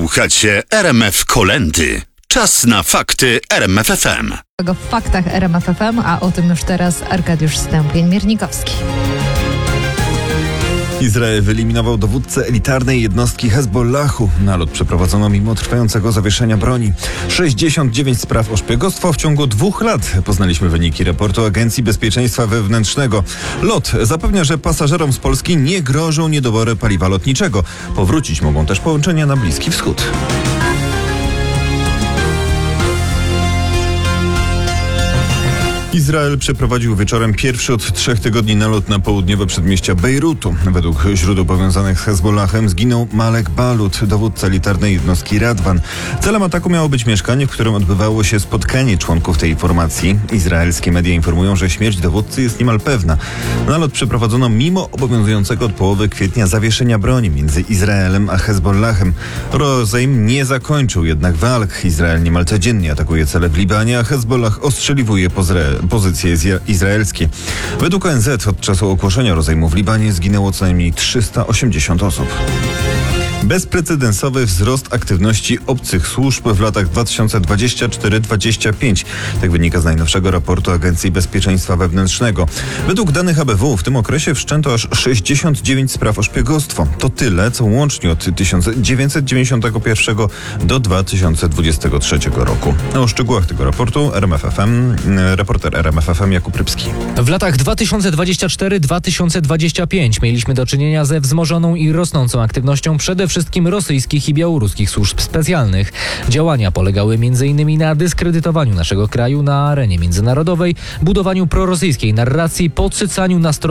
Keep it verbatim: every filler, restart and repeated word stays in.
Słuchacie R M F Kolendy. Czas na fakty R M F F M. W faktach R M F F M, a o tym już teraz Arkadiusz Stępień-Miernikowski. Izrael wyeliminował dowódcę elitarnej jednostki Hezbollahu. Nalot przeprowadzono mimo trwającego zawieszenia broni. sześćdziesiąt dziewięć spraw o szpiegostwo w ciągu dwóch lat. Poznaliśmy wyniki raportu Agencji Bezpieczeństwa Wewnętrznego. LOT zapewnia, że pasażerom z Polski nie grożą niedobory paliwa lotniczego. Powrócić mogą też połączenia na Bliski Wschód. Izrael przeprowadził wieczorem pierwszy od trzech tygodni nalot na południowe przedmieścia Bejrutu. Według źródeł powiązanych z Hezbollahem zginął Malek Balut, dowódca elitarnej jednostki Radwan. Celem ataku miało być mieszkanie, w którym odbywało się spotkanie członków tej formacji. Izraelskie media informują, że śmierć dowódcy jest niemal pewna. Nalot przeprowadzono mimo obowiązującego od połowy kwietnia zawieszenia broni między Izraelem a Hezbollahem. Rozejm nie zakończył jednak walk. Izrael niemal codziennie atakuje cele w Libanie, a Hezbollah ostrzeliwuje pozre- pozycje izraelskie. Według O N Z od czasu ogłoszenia rozejmu w Libanie zginęło co najmniej trzysta osiemdziesiąt osób. Bezprecedensowy wzrost aktywności obcych służb w latach dwa tysiące dwudziestym czwartym do dwudziestego piątego. Tak wynika z najnowszego raportu Agencji Bezpieczeństwa Wewnętrznego. Według danych A B W w tym okresie wszczęto aż sześćdziesiąt dziewięć spraw o szpiegostwo. To tyle, co łącznie od tysiąc dziewięćset dziewięćdziesiątego pierwszego do dwa tysiące dwudziestego trzeciego roku. O szczegółach tego raportu R M F F M, reporter R M F F M Jakub Rybski. W latach dwa tysiące dwudziestym czwartym do dwa tysiące dwudziestego piątego mieliśmy do czynienia ze wzmożoną i rosnącą aktywnością przede wszystkim rosyjskich i białoruskich służb specjalnych. Działania polegały między innymi na dyskredytowaniu naszego kraju na arenie międzynarodowej, budowaniu prorosyjskiej narracji, podsycaniu nastrojów